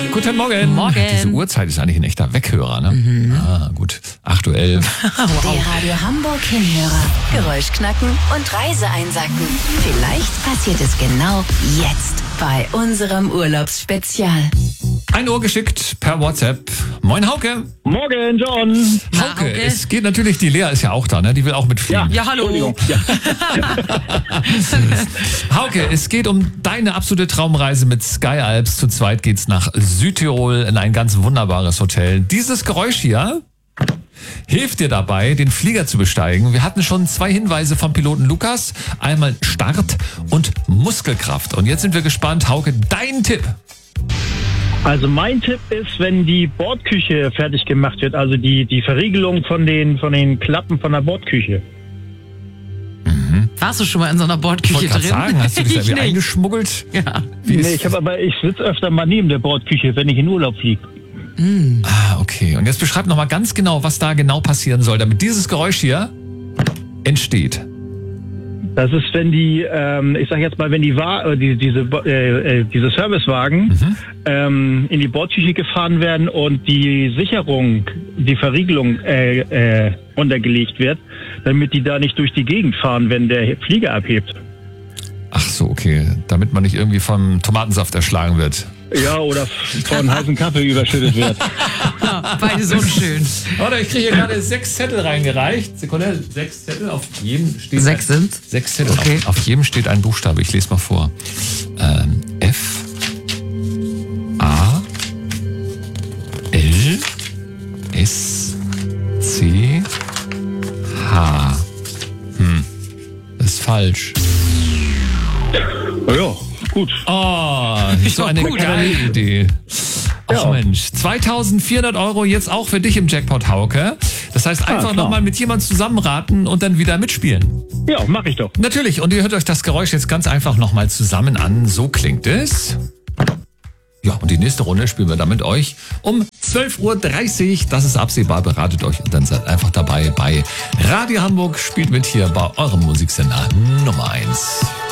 Guten Morgen. Morgen. Diese Uhrzeit ist eigentlich ein echter Weghörer, ne? Ah, gut. 8.11 Uhr. Der Radio Hamburg Hinhörer. Geräusch knacken und Reise einsacken. Vielleicht passiert es genau jetzt bei unserem Urlaubsspezial. 1 Uhr geschickt per WhatsApp. Moin Hauke. Morgen, John. Hauke, es geht natürlich, die Lea ist ja auch da, ne? Die will auch mitfliegen. Ja, hallo. Entschuldigung. Ja. Hauke, es geht um deine absolute Traumreise mit Sky Alps. Zu zweit geht's nach Südtirol in ein ganz wunderbares Hotel. Dieses Geräusch hier hilft dir dabei, den Flieger zu besteigen. Wir hatten schon 2 Hinweise vom Piloten Lukas. Einmal Start und Muskelkraft. Und jetzt sind wir gespannt. Hauke, dein Tipp. Also mein Tipp ist, wenn die Bordküche fertig gemacht wird, also die Verriegelung von den Klappen von der Bordküche. Warst du schon mal in so einer Ich Bordküche wollte gerade drin? sagen, hast du dich da Ich wie nicht. eingeschmuggelt? Ja. Nee, ich sitze öfter mal neben der Bordküche, wenn ich in Urlaub fliege. Ah, okay. Und jetzt beschreib nochmal ganz genau, was da genau passieren soll, damit dieses Geräusch hier entsteht. Das ist, wenn ich sag jetzt mal, wenn diese Servicewagen in die Bordküche gefahren werden und die Sicherung, die Verriegelung runtergelegt wird, damit die da nicht durch die Gegend fahren, wenn der Flieger abhebt. Ach so, okay. Damit man nicht irgendwie vom Tomatensaft erschlagen wird. Ja, oder von heißen Kaffee überschüttet wird. Beides unschön. Warte, ich kriege hier gerade 6 Zettel reingereicht. Sekunde, 6 Zettel, auf jedem steht 6 sind's? 6 Zettel, Okay. auf jedem steht ein Buchstabe. Ich lese mal vor. F, A, L, S, C, H. Das ist falsch. Ja, gut. Oh, nicht so eine gut, geile Idee. Ach Ja. Mensch, 2.400 € jetzt auch für dich im Jackpot, Hauke. Das heißt, einfach klar. nochmal mit jemandem zusammenraten und dann wieder mitspielen. Ja, mach ich doch. Natürlich, und ihr hört euch das Geräusch jetzt ganz einfach nochmal zusammen an. So klingt es. Ja, und die nächste Runde spielen wir dann mit euch um 12.30 Uhr. Das ist absehbar, beratet euch und dann seid einfach dabei bei Radio Hamburg. Spielt mit hier bei eurem Musiksender Nummer 1.